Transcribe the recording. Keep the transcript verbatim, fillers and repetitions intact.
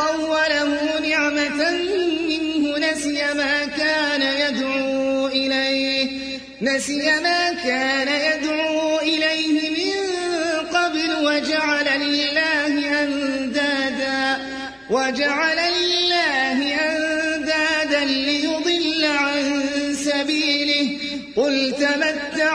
فخوله نعمة منه نسي ما كان يدعو إليه نسي ما كان يدعو إليه من قبل وجعل لله أندادا وجعل